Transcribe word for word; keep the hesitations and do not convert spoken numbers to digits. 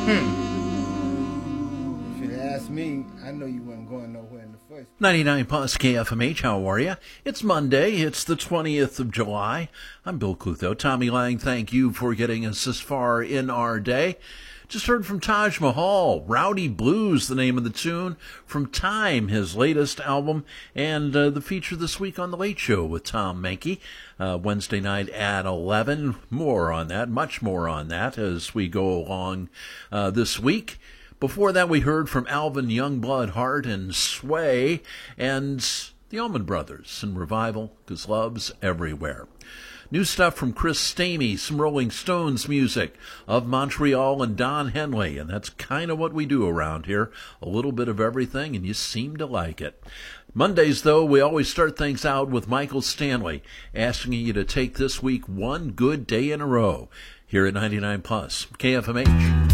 If you'd asked me, I know you weren't going nowhere in the first place. ninety-nine plus K F M H, how are you? It's Monday, it's the twentieth of July. I'm Bill Clutho. Tommy Lang, thank you for getting us this far in our day. Just heard from Taj Mahal, Rowdy Blues, the name of the tune, from Time, his latest album, and uh, the feature this week on The Late Show with Tom Mankey, uh, Wednesday night at eleven. More on that, much more on that as we go along uh, this week. Before that, we heard from Alvin Youngblood Hart and Sway, and the Allman Brothers and Revival, 'Cause Love's Everywhere. New stuff from Chris Stamey, some Rolling Stones music, Of Montreal and Don Henley, and that's kind of what we do around here, a little bit of everything, and you seem to like it. Mondays, though, we always start things out with Michael Stanley, asking you to take this week one good day in a row, here at ninety-nine plus K F M H.